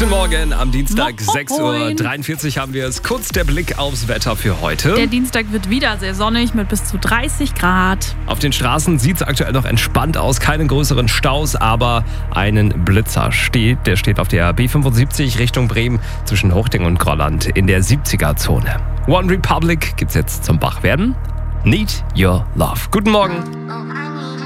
Guten Morgen, am Dienstag Moin. 6.43 Uhr haben wir es. Kurz der Blick aufs Wetter für heute. Der Dienstag wird wieder sehr sonnig mit bis zu 30 Grad. Auf den Straßen sieht es aktuell noch entspannt aus, keine größeren Staus, aber einen Blitzer der steht auf der B75 Richtung Bremen zwischen Huchting und Grolland in der 70er-Zone. One Republic gibt's jetzt zum Wachwerden. Need Your Love. Guten Morgen.